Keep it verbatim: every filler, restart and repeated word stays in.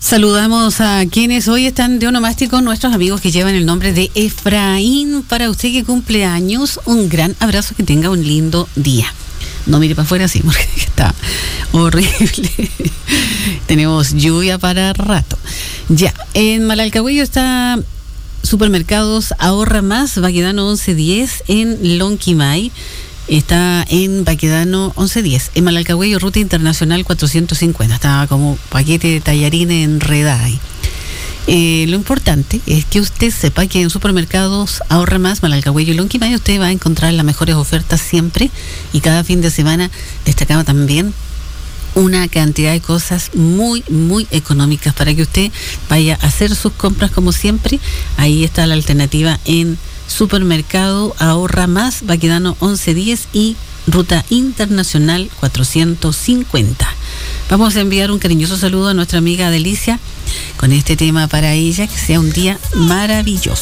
Saludamos a quienes hoy están de onomástico, nuestros amigos que llevan el nombre de Efraín. Para usted que cumple años, un gran abrazo, que tenga un lindo día. No mire para afuera, sí, porque está horrible. Tenemos lluvia para rato. Ya, en Malalcahuello está Supermercados Ahorra Más, Baquedano once diez, en Lonquimay. Está en Baquedano once diez, en Malalcahuello, Ruta Internacional cuatrocientos cincuenta. Estaba como paquete de tallarines enredada ahí. Eh, lo importante es que usted sepa que en Supermercados Ahorra Más, Malalcahuello y Lonquimay usted va a encontrar las mejores ofertas siempre, y cada fin de semana destacaba también una cantidad de cosas muy, muy económicas para que usted vaya a hacer sus compras como siempre. Ahí está la alternativa en Supermercado Ahorra Más, Baquedano once diez y Ruta Internacional cuatrocientos cincuenta. Vamos a enviar un cariñoso saludo a nuestra amiga Delicia con este tema para ella, que sea un día maravilloso.